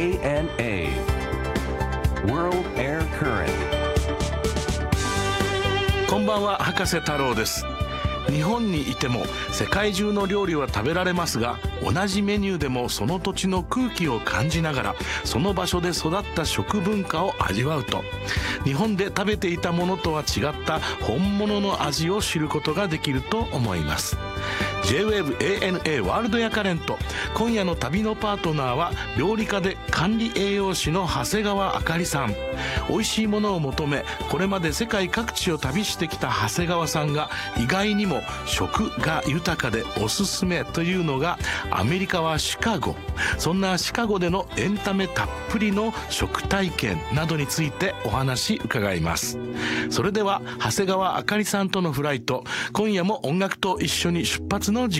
ANA World Air Current。 こんばんは、博士太郎です。日本にいても世界中の料理は食べられますが、同じメニューでもその土地の空気を感じながらその場所で育った食文化を味わうと、日本で食べていたものとは違った本物の味を知ることができると思います。 J-WAVE ANA ワールドやカレント、今夜の旅のパートナーは料理家で管理栄養士の長谷川あかりさん。美味しいものを求め、これまで世界各地を旅してきた長谷川さんが意外にも食が豊かでおすすめというのがアメリカはシカゴ。そんなシカゴでのエンタメたっぷりの食体験などについてお話伺います。それでは長谷川あかりさんとのフライト、今夜も音楽と一緒に出発の時